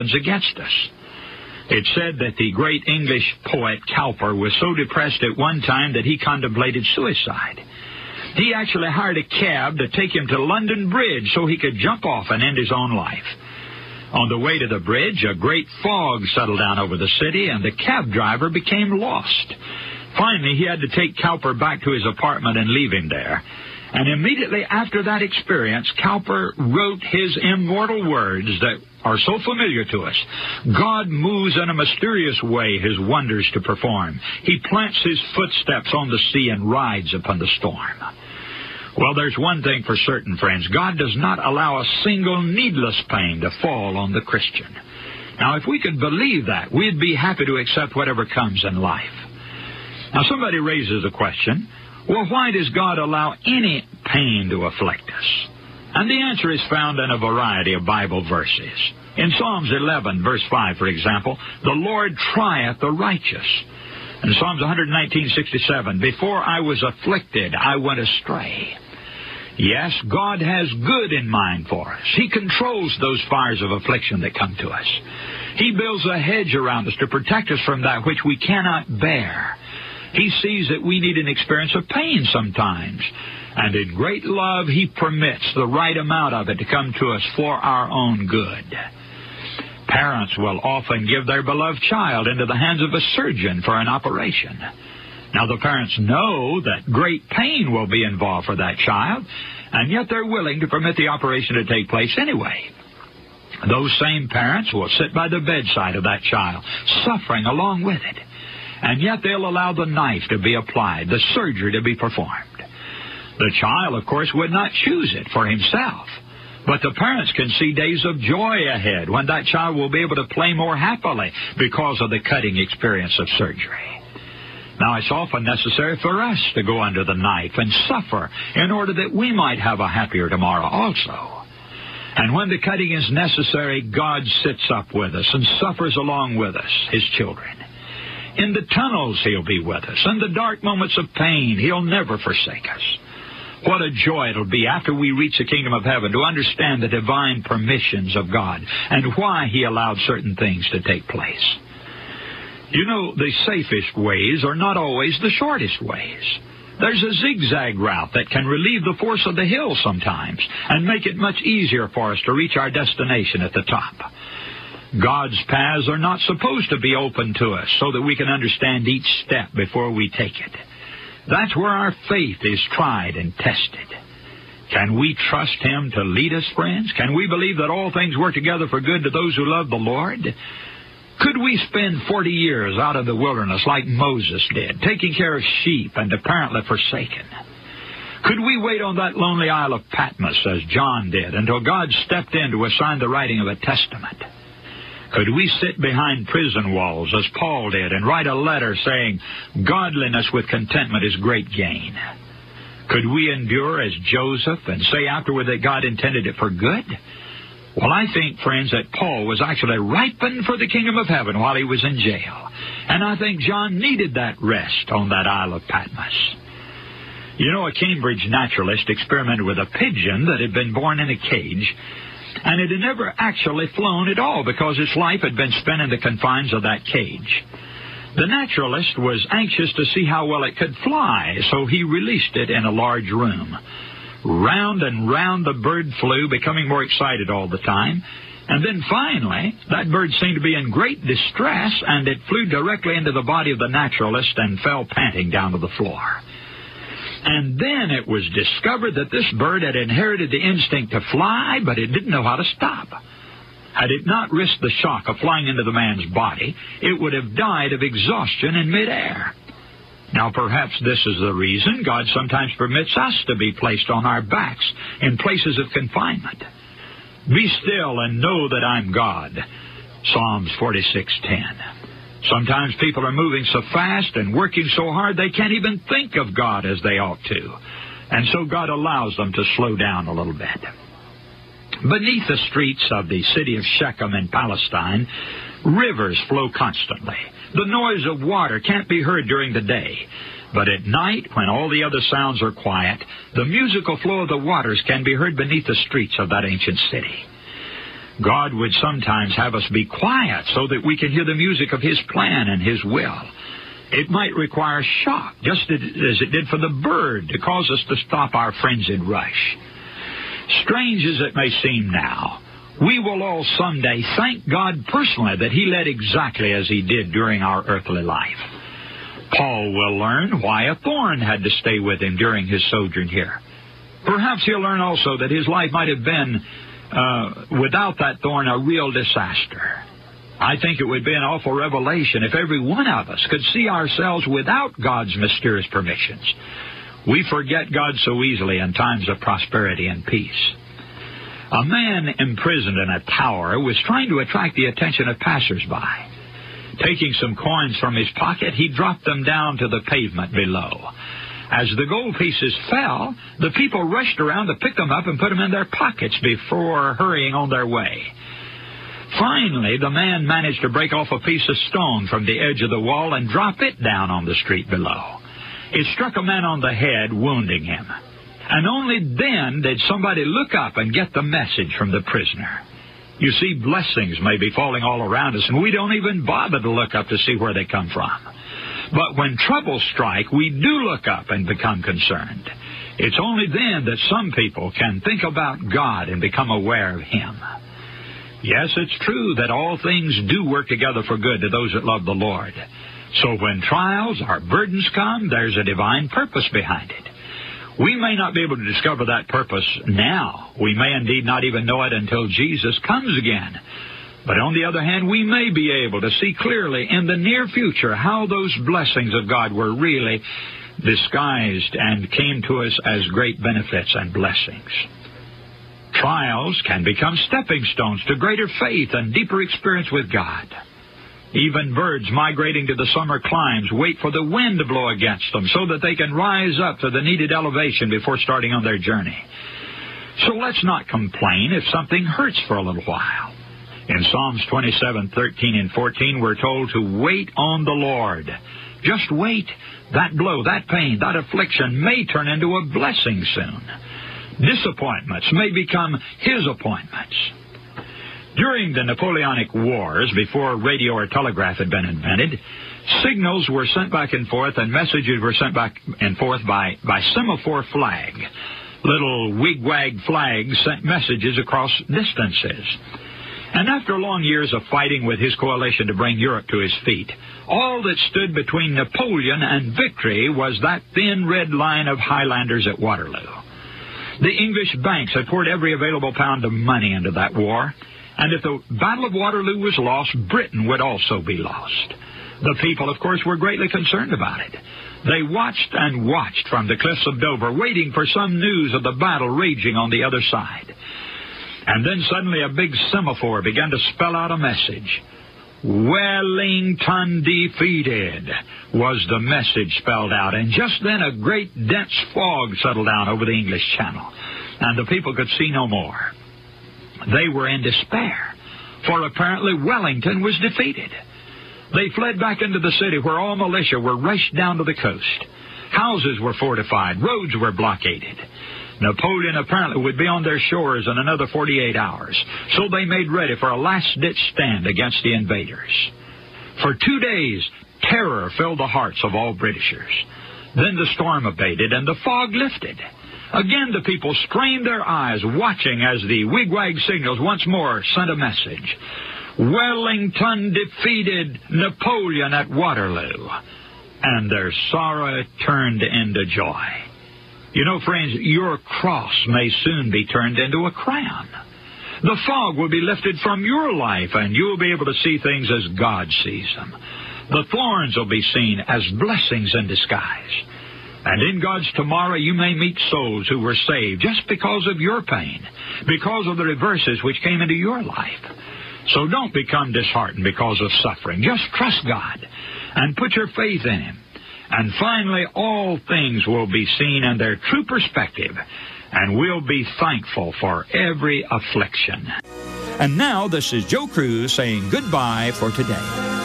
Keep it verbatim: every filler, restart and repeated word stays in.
against us. It's said that the great English poet Cowper was so depressed at one time that he contemplated suicide. He actually hired a cab to take him to London Bridge so he could jump off and end his own life. On the way to the bridge, a great fog settled down over the city, and the cab driver became lost. Finally, he had to take Cowper back to his apartment and leave him there. And immediately after that experience, Cowper wrote his immortal words that are so familiar to us. God moves in a mysterious way his wonders to perform. He plants his footsteps on the sea and rides upon the storm. Well, there's one thing for certain, friends. God does not allow a single needless pain to fall on the Christian. Now, if we could believe that, we'd be happy to accept whatever comes in life. Now, somebody raises a question. Well, why does God allow any pain to afflict us? And the answer is found in a variety of Bible verses. In Psalms eleven, verse five, for example, the Lord trieth the righteous. In Psalms one nineteen, sixty-seven, before I was afflicted, I went astray. Yes, God has good in mind for us. He controls those fires of affliction that come to us. He builds a hedge around us to protect us from that which we cannot bear. He sees that we need an experience of pain sometimes. And in great love, He permits the right amount of it to come to us for our own good. Parents will often give their beloved child into the hands of a surgeon for an operation. Now, the parents know that great pain will be involved for that child, and yet they're willing to permit the operation to take place anyway. Those same parents will sit by the bedside of that child, suffering along with it. And yet they'll allow the knife to be applied, the surgery to be performed. The child, of course, would not choose it for himself. But the parents can see days of joy ahead when that child will be able to play more happily because of the cutting experience of surgery. Now, it's often necessary for us to go under the knife and suffer in order that we might have a happier tomorrow also. And when the cutting is necessary, God sits up with us and suffers along with us, His children. In the tunnels, He'll be with us. In the dark moments of pain, He'll never forsake us. What a joy it'll be after we reach the kingdom of heaven to understand the divine permissions of God and why He allowed certain things to take place. You know, the safest ways are not always the shortest ways. There's a zigzag route that can relieve the force of the hill sometimes and make it much easier for us to reach our destination at the top. God's paths are not supposed to be open to us so that we can understand each step before we take it. That's where our faith is tried and tested. Can we trust Him to lead us, friends? Can we believe that all things work together for good to those who love the Lord? Could we spend forty years out of the wilderness like Moses did, taking care of sheep and apparently forsaken? Could we wait on that lonely Isle of Patmos, as John did, until God stepped in to assign the writing of a testament? Could we sit behind prison walls, as Paul did, and write a letter saying, godliness with contentment is great gain? Could we endure as Joseph and say afterward that God intended it for good? Well, I think, friends, that Paul was actually ripened for the kingdom of heaven while he was in jail. And I think John needed that rest on that Isle of Patmos. You know, a Cambridge naturalist experimented with a pigeon that had been born in a cage, and it had never actually flown at all because its life had been spent in the confines of that cage. The naturalist was anxious to see how well it could fly, so he released it in a large room. Round and round the bird flew, becoming more excited all the time. And then finally, that bird seemed to be in great distress, and it flew directly into the body of the naturalist and fell panting down to the floor. And then it was discovered that this bird had inherited the instinct to fly, but it didn't know how to stop. Had it not risked the shock of flying into the man's body, it would have died of exhaustion in midair. Now, perhaps this is the reason God sometimes permits us to be placed on our backs in places of confinement. Be still and know that I'm God. Psalms forty-six ten. Sometimes people are moving so fast and working so hard they can't even think of God as they ought to. And so God allows them to slow down a little bit. Beneath the streets of the city of Shechem in Palestine, rivers flow constantly. The noise of water can't be heard during the day. But at night, when all the other sounds are quiet, the musical flow of the waters can be heard beneath the streets of that ancient city. God would sometimes have us be quiet so that we can hear the music of His plan and His will. It might require shock, just as it did for the bird, to cause us to stop our frenzied rush. Strange as it may seem now, we will all someday thank God personally that He led exactly as He did during our earthly life. Paul will learn why a thorn had to stay with him during his sojourn here. Perhaps he'll learn also that his life might have been, uh, without that thorn, a real disaster. I think it would be an awful revelation if every one of us could see ourselves without God's mysterious permissions. We forget God so easily in times of prosperity and peace. A man imprisoned in a tower was trying to attract the attention of passers-by. Taking some coins from his pocket, he dropped them down to the pavement below. As the gold pieces fell, the people rushed around to pick them up and put them in their pockets before hurrying on their way. Finally, the man managed to break off a piece of stone from the edge of the wall and drop it down on the street below. It struck a man on the head, wounding him. And only then did somebody look up and get the message from the prisoner. You see, blessings may be falling all around us, and we don't even bother to look up to see where they come from. But when troubles strike, we do look up and become concerned. It's only then that some people can think about God and become aware of Him. Yes, it's true that all things do work together for good to those that love the Lord. So when trials or burdens come, there's a divine purpose behind it. We may not be able to discover that purpose now. We may indeed not even know it until Jesus comes again. But on the other hand, we may be able to see clearly in the near future how those blessings of God were really disguised and came to us as great benefits and blessings. Trials can become stepping stones to greater faith and deeper experience with God. Even birds migrating to the summer climes wait for the wind to blow against them so that they can rise up to the needed elevation before starting on their journey. So let's not complain if something hurts for a little while. In Psalms twenty-seven, thirteen, and fourteen, we're told to wait on the Lord. Just wait. That blow, that pain, that affliction may turn into a blessing soon. Disappointments may become His appointments. During the Napoleonic Wars, before radio or telegraph had been invented, signals were sent back and forth and messages were sent back and forth by, by semaphore flag. Little wigwag flags sent messages across distances. And after long years of fighting with his coalition to bring Europe to his feet, all that stood between Napoleon and victory was that thin red line of Highlanders at Waterloo. The English banks had poured every available pound of money into that war, and if the Battle of Waterloo was lost, Britain would also be lost. The people, of course, were greatly concerned about it. They watched and watched from the cliffs of Dover, waiting for some news of the battle raging on the other side. And then suddenly a big semaphore began to spell out a message. Wellington defeated was the message spelled out. And just then a great dense fog settled down over the English Channel, and the people could see no more. They were in despair, for apparently Wellington was defeated. They fled back into the city where all militia were rushed down to the coast. Houses were fortified, roads were blockaded. Napoleon apparently would be on their shores in another forty-eight hours, so they made ready for a last-ditch stand against the invaders. For two days, terror filled the hearts of all Britishers. Then the storm abated and the fog lifted. Again, the people strained their eyes, watching as the wigwag signals once more sent a message. Wellington defeated Napoleon at Waterloo. And their sorrow turned into joy. You know, friends, your cross may soon be turned into a crown. The fog will be lifted from your life, and you'll be able to see things as God sees them. The thorns will be seen as blessings in disguise. And in God's tomorrow, you may meet souls who were saved just because of your pain, because of the reverses which came into your life. So don't become disheartened because of suffering. Just trust God and put your faith in Him. And finally, all things will be seen in their true perspective, and we'll be thankful for every affliction. And now, this is Joe Cruz saying goodbye for today.